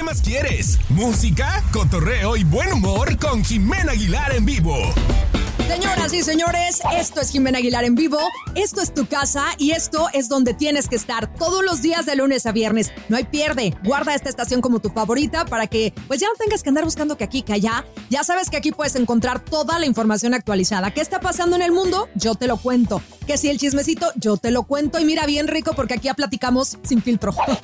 más quieres? Música, cotorreo y buen humor con Jimena Aguilar en vivo. Señoras y señores, esto es Jimena Aguilar en vivo, esto es tu casa y esto es donde tienes que estar todos los días de lunes a viernes. No hay pierde, guarda esta estación como tu favorita para que pues ya no tengas que andar buscando que aquí, que allá. Ya sabes que aquí puedes encontrar toda la información actualizada. ¿Qué está pasando en el mundo? Yo te lo cuento. Que si el chismecito, yo te lo cuento. Y mira, bien rico porque aquí ya platicamos sin filtro.